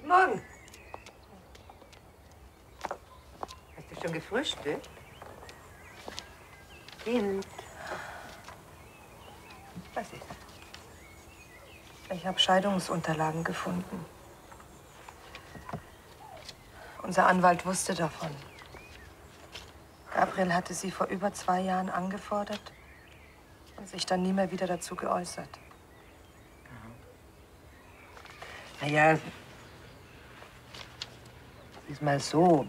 Morgen. Hast du schon gefrühstückt? Kind. Was ist? Ich habe Scheidungsunterlagen gefunden. Unser Anwalt wusste davon. Gabriel hatte sie vor über 2 Jahren angefordert und sich dann nie mehr wieder dazu geäußert. Naja, sieh's mal so.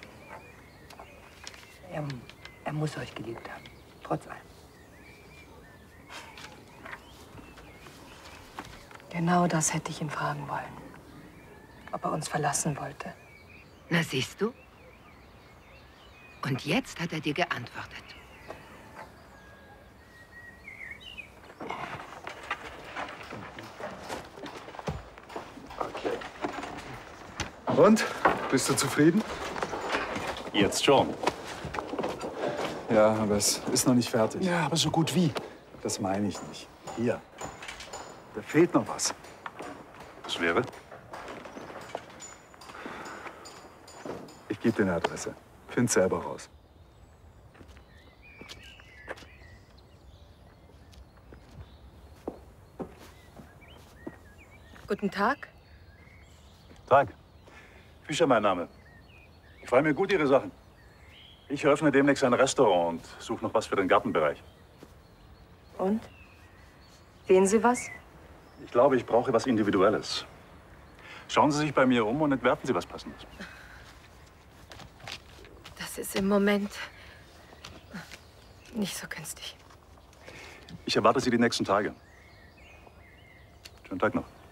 Er muss euch geliebt haben, trotz allem. Genau das hätte ich ihn fragen wollen. Ob er uns verlassen wollte. Na, siehst du? Und jetzt hat er dir geantwortet. Okay. Und? Bist du zufrieden? Jetzt schon. Ja, aber es ist noch nicht fertig. Ja, aber so gut wie. Das meine ich nicht. Hier. Da fehlt noch was. Das wäre? Ich gebe dir eine Adresse. Find's selber raus. Guten Tag. Tag. Fischer, mein Name. Gefallen mir gut Ihre Sachen. Ich eröffne demnächst ein Restaurant und suche noch was für den Gartenbereich. Und? Sehen Sie was? Ich glaube, ich brauche was Individuelles. Schauen Sie sich bei mir um und entwerfen Sie was Passendes. Das ist im Moment nicht so günstig. Ich erwarte Sie die nächsten Tage. Schönen Tag noch.